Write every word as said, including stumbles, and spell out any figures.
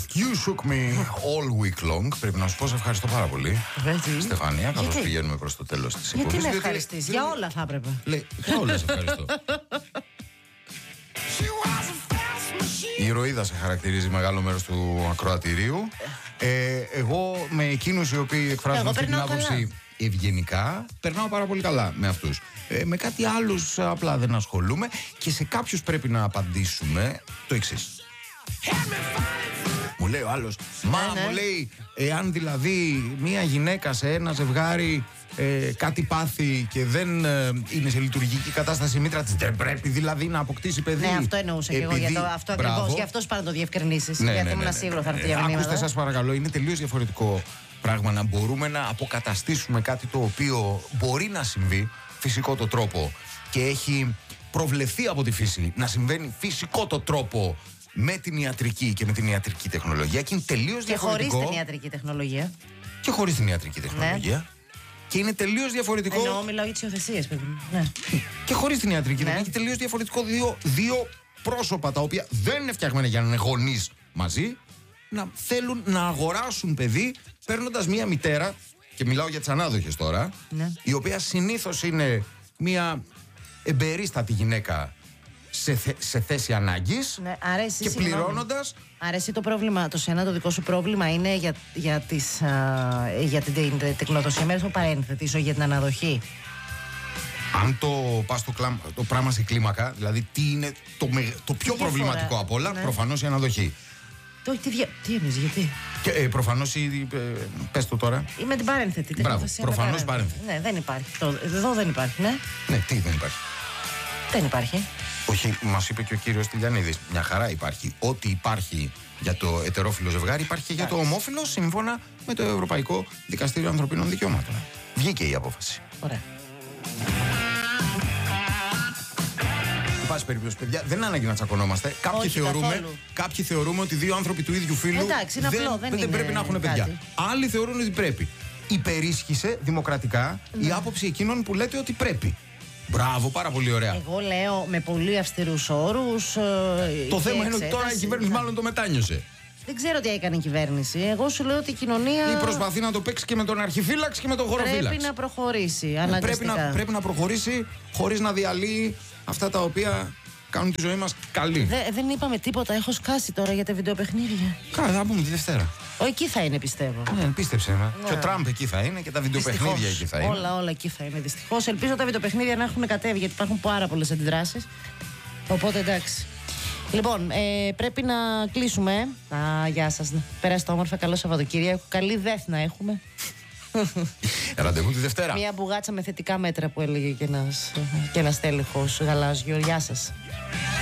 You shook me all week long. Πρέπει να σου πω σε ευχαριστώ πάρα πολύ, Γιατί? Στεφανία, καθώς πηγαίνουμε προς το τέλος της εκπομπής. Γιατί να ευχαριστείς, για όλα θα έπρεπε. Λέει, για όλα σε ευχαριστώ. Η ηρωίδα σε χαρακτηρίζει μεγάλο μέρος του ακροατηρίου. Ε, εγώ με εκείνους οι οποίοι εκφράζουν Εγώ αυτή την περνάω άποψη καλά. ευγενικά, περνάω πάρα πολύ καλά με αυτούς. Ε, με κάτι άλλους απλά δεν ασχολούμαι και σε κάποιους πρέπει να απαντήσουμε το εξής. Μου λέει ο άλλος, μα ναι. μου λέει, εάν δηλαδή μία γυναίκα σε ένα ζευγάρι ε, κάτι πάθει και δεν ε, είναι σε λειτουργική κατάσταση η μήτρα της, δεν πρέπει δηλαδή να αποκτήσει παιδί. Ναι, αυτό εννοούσα και εγώ. Για το, αυτό ακριβώς. Γι' αυτό σπάνε το διευκρινίσεις. Ναι, γιατί ναι, ήμουν ναι, ναι. σίγουρο θα έρθει η Ε, μηνύματα. Ακούστε, σας παρακαλώ, είναι τελείως διαφορετικό πράγμα να μπορούμε να αποκαταστήσουμε κάτι το οποίο μπορεί να συμβεί φυσικό το τρόπο και έχει προβλεφθεί από τη φύση να συμβαίνει φυσικό το τρόπο με την ιατρική και με την ιατρική τεχνολογία και είναι τελείως Και διαφορετικό. χωρίς την ιατρική τεχνολογία. Και χωρίς την ιατρική τεχνολογία. Ναι. Και είναι τελείως διαφορετικό. Εννοώ, μιλάω για τις υιοθεσίες, παιδί μου. Ναι. Και χωρίς την ιατρική Ναι. τεχνολογία. Και τελείως διαφορετικό δύο, δύο πρόσωπα τα οποία δεν είναι φτιαγμένα για να είναι γονείς μαζί, να θέλουν να αγοράσουν παιδί παίρνοντας μία μητέρα. Και μιλάω για τις ανάδοχες τώρα. Ναι. Η οποία συνήθως είναι μία εμπερίστατη γυναίκα σε, θε, σε θέση ανάγκης. Ναι, άρα εσύ, και συγγνώμη. πληρώνοντας. Άρα εσύ το πρόβλημα, το σένα το δικό σου πρόβλημα είναι για, για, τις, α, για την, την, την τεκνοδοσία μέρες στο παρένθετη, ίσως για την αναδοχή. Αν το πας το, κλάμ, το πράγμα σε κλίμακα, δηλαδή τι είναι το, με, το πιο Τι προβληματικό διαφορά, από όλα, ναι. προφανώς η αναδοχή. Το, τι, δια... τι εννοείς, γιατί? Και ε, προφανώς η. Ε, πες το τώρα. Ή με την παρένθετη. Μπράβο, τεκνοδοσία με προφανώς παρένθετη. Ναι, δεν υπάρχει. Το, εδώ δεν υπάρχει, ναι. Ναι, τι δεν υπάρχει. Δεν υπάρχει. Όχι, μας είπε και ο κύριος Τηλιανίδης. Μια χαρά υπάρχει. Ό,τι υπάρχει για το ετερόφιλο ζευγάρι υπάρχει και για το ομόφιλο, σύμφωνα με το Ευρωπαϊκό Δικαστήριο Ανθρωπίνων Δικαιωμάτων. Βγήκε η απόφαση. Ωραία. Εν πάση περιπτώσει, παιδιά, δεν είναι ανάγκη να τσακωνόμαστε. Κάποιοι, Όχι, θεωρούμε, καθόλου. κάποιοι θεωρούμε ότι δύο άνθρωποι του ίδιου φύλου Εντάξει, είναι δεν, απλό, δεν είναι πρέπει να έχουν παιδιά. κάτι. Άλλοι θεωρούν ότι πρέπει. Υπερίσχυσε δημοκρατικά Ναι. η άποψη εκείνων που λέτε ότι πρέπει. Μπράβο, πάρα πολύ ωραία. Εγώ λέω με πολύ αυστηρούς όρους. ε, Το και θέμα είναι ότι τώρα η εξέταση. κυβέρνηση μάλλον το μετάνιωσε. Δεν ξέρω τι έκανε η κυβέρνηση. Εγώ σου λέω ότι η κοινωνία. Ή προσπαθεί να το παίξει και με τον αρχιφύλαξη και με τον χωροφύλαξη. Πρέπει να προχωρήσει. πρέπει, Αναγκαστικά. να, πρέπει να προχωρήσει χωρίς να διαλύει αυτά τα οποία κάνουν τη ζωή μας καλή. Δε, δεν είπαμε τίποτα. Έχω σκάσει τώρα για τα βιντεοπαιχνίδια. Καλά, θα πούμε τη Δευτέρα. Ο, εκεί θα είναι, πιστεύω. Ναι, πίστεψε με. Ναι. Και ο Τραμπ εκεί θα είναι και τα βιντεοπαιχνίδια Δυστυχώς. εκεί θα είναι. Όλα, όλα εκεί θα είναι. Δυστυχώς. Ελπίζω τα βιντεοπαιχνίδια να έχουν κατέβει γιατί υπάρχουν πάρα πολλές αντιδράσεις. Οπότε εντάξει. Λοιπόν, ε, πρέπει να κλείσουμε. Α, γεια σας. Περάστε όμορφα. Καλό Σαββατοκύριακο. Καλή δεθ να έχουμε. Ραντεβού τη Δευτέρα. Μία μπουγάτσα με θετικά μέτρα που έλεγε και ένας, και ένας τέλεχος γαλάζιο. Γεια σας.